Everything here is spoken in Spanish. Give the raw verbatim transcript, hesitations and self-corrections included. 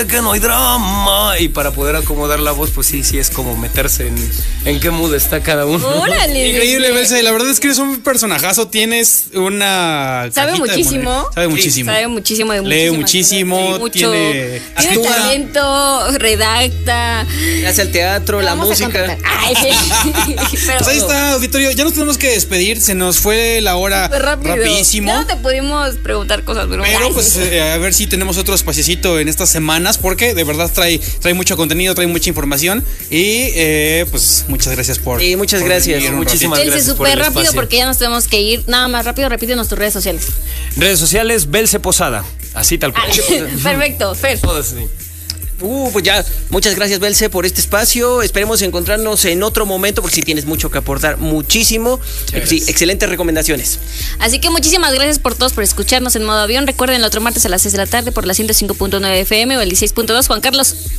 que no hay drama. Y para poder acomodar la voz, pues sí, sí es como meterse en, en qué mood está cada uno. ¡Órale! Increíble, Belce. La verdad es que eres un personajazo. Tienes una. Sabe muchísimo. Sabe muchísimo. Sabe muchísimo de Lee muchísimo. Mucho. Tiene. Tiene Actúa. talento, redacta. Hace el teatro, la Vamos a música. contratar. Ay, sí. Pero, Pues ahí está, auditorio. Ya nos tenemos que despedir. Se nos fue la hora fue rápido. rapidísimo. Ya no te pudimos preguntar cosas, pero. Pero Ay, pues sí. eh, a ver si tenemos otro espaciecito en estas semanas, porque de verdad trae, trae mucho contenido, trae mucha información. Y eh, pues muchas gracias por. Y muchas por gracias. venir un Muchísimas ratito. Belce, gracias por súper el rápido espacio. porque ya nos tenemos que ir. Nada más rápido, repite nuestras redes sociales. Redes sociales, Belce Posada. Así tal cual. Perfecto, Fer. Todas así. Uh, pues ya, muchas gracias, Belce, por este espacio. Esperemos encontrarnos en otro momento, porque sí tienes mucho que aportar, muchísimo. Eh, sí, excelentes recomendaciones. Así que muchísimas gracias por todos por escucharnos en modo avión. Recuerden el otro martes a las seis de la tarde por la ciento cinco punto nueve F M o el dieciséis punto dos. Juan Carlos.